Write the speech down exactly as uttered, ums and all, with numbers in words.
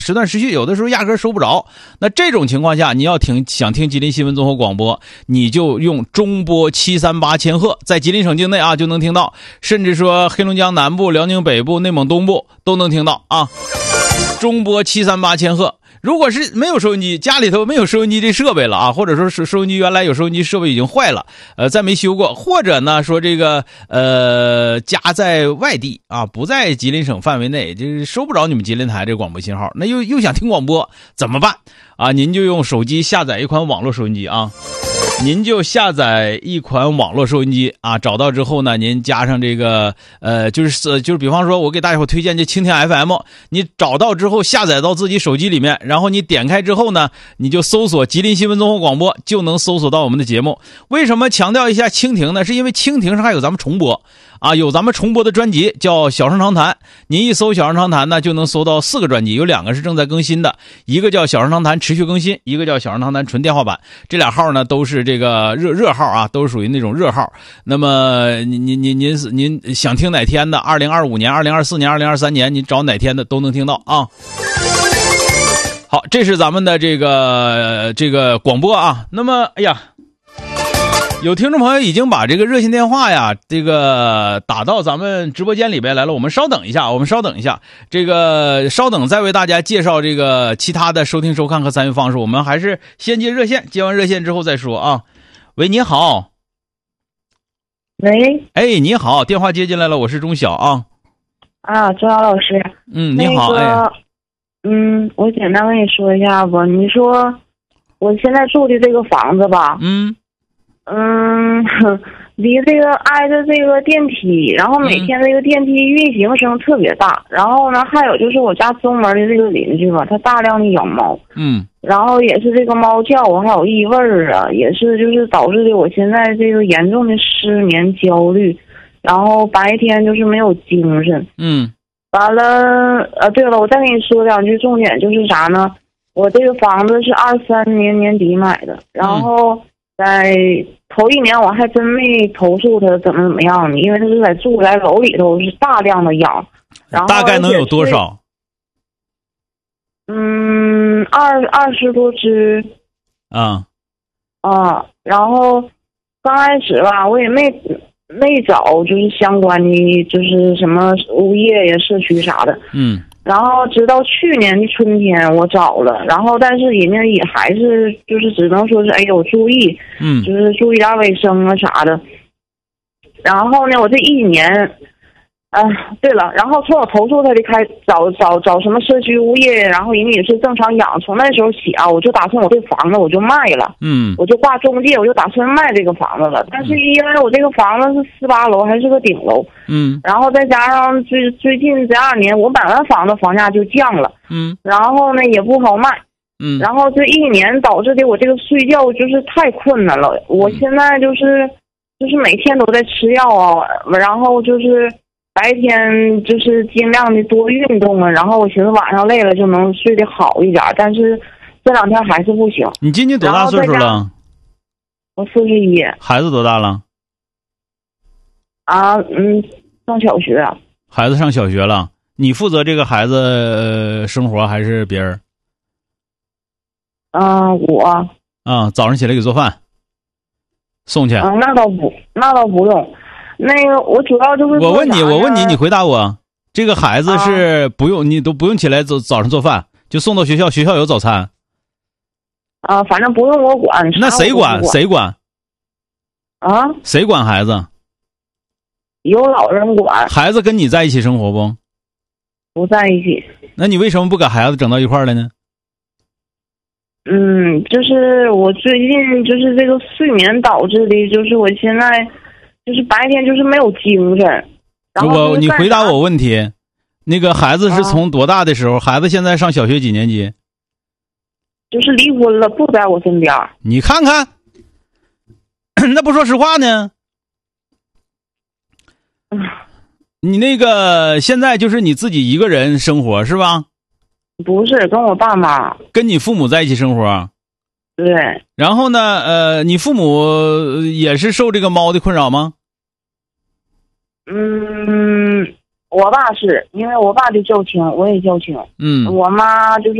时断时续，有的时候压根收不着。那这种情况下，你要听想听吉林新闻综合广播，你就用中波七三八千赫，在吉林省境内啊就能听到，甚至说黑龙江南部、辽宁北部、内蒙东部都能听到啊。中波七三八千赫。如果是没有收音机，家里头没有收音机这设备了啊，或者说是收音机原来有收音机设备已经坏了，呃，再没修过，或者呢说这个呃家在外地啊，不在吉林省范围内，就是收不着你们吉林台这个广播信号，那又又想听广播怎么办啊？您就用手机下载一款网络收音机啊。您就下载一款网络收音机啊，找到之后呢，您加上这个呃，就是就是比方说，我给大家伙推荐这蜻蜓 F M， 你找到之后下载到自己手机里面，然后你点开之后呢，你就搜索吉林新闻综合广播，就能搜索到我们的节目。为什么强调一下蜻蜓呢？是因为蜻蜓上还有咱们重播啊，有咱们重播的专辑叫《小声长谈》，您一搜《小声长谈》呢，就能搜到四个专辑，有两个是正在更新的，一个叫《小声长谈》持续更新，一个叫《小声长谈》纯电话版。这俩号呢都是这个热热号啊，都是属于那种热号。那么您您您您您想听哪天的？二零二五年、二零二四年、二零二三年，您找哪天的都能听到啊。好，这是咱们的这个这个广播啊。那么，哎呀。有听众朋友已经把这个热线电话呀，这个打到咱们直播间里边来了。我们稍等一下，我们稍等一下，这个稍等再为大家介绍这个其他的收听收看和参与方式。我们还是先接热线，接完热线之后再说啊。喂，你好。 喂。 哎，你好，电话接进来了，我是钟晓啊。 啊，钟晓老师。 嗯，你好。 那个、 哎， 嗯，我简单跟你说一下吧。你说我现在住的这个房子吧， 嗯。 嗯，离这个挨着这个电梯，然后每天这个电梯运行声特别大，然后呢，还有就是我家东门的这个邻居吧，他大量的养猫， 嗯， 然后也是这个猫叫我还有异味儿啊，也是就是导致的我现在这个严重的失眠焦虑，然后白天就是没有精神， 嗯， 完了，呃，对了，我再跟你说两句重点，就是啥呢？我这个房子是二三年年底买的，然后。在头一年我还真没投诉他怎么怎么样的，因为他是在住宅楼里头是大量的养，然后大概能有多少？ 嗯，二二十多只。 啊啊，然后刚开始吧，我也没没找就是相关的就是什么物业呀、社区啥的。 嗯。 然后直到去年的春天我找了，然后但是人家也还是就是只能说是哎呦注意， 嗯， 就是注意点卫生啊啥的。然后呢，我这一年，啊、呃，对了，然后从我投诉他的开找找找什么社区物业，然后人家也是正常养，从那时候起啊，我就打算我这房子我就卖了， 嗯， 我就挂中介，我就打算卖这个房子了。但是因为我这个房子是四八楼，还是个顶楼， 嗯， 然后再加上最最近这二年我买完房子房价就降了， 嗯， 然后呢也不好卖， 嗯， 然后这一年导致的我这个睡觉就是太困难了，我现在就是就是每天都在吃药啊，然后就是白天就是尽量的多运动啊，然后我寻思晚上累了就能睡得好一点，但是这两天还是不行。 你今年多大岁数了？ 我四十一。 孩子多大了？ 啊，嗯，上小学。 孩子上小学了，你负责这个孩子、呃、生活还是别人？ 啊、呃，我。 啊，早上起来给做饭，送去。 啊，那倒不，那倒不用。那个，我主要就是我问你，我问你，你回答我。这个孩子是不用、啊、你都不用起来早早上做饭，就送到学校，学校有早餐。 啊，反正不用我管。 那谁管？谁管？ 啊？ 谁管孩子？ 有老人管。 孩子跟你在一起生活不？ 不在一起。 那你为什么不把孩子整到一块儿来呢？ 嗯，就是我最近就是这个睡眠导致的，就是我现在就是白天就是没有精神。然后我你回答我问题，那个孩子是从多大的时候？啊、孩子现在上小学几年级？ 就是离婚了，不在我身边。 你看看，那不说实话呢？你那个现在就是你自己一个人生活是吧？ 不是，跟我爸妈。 跟你父母在一起生活。 对。 然后呢，呃，你父母也是受这个猫的困扰吗？ 嗯， 我爸是因为我爸就较轻，我也较轻。 嗯， 我妈就是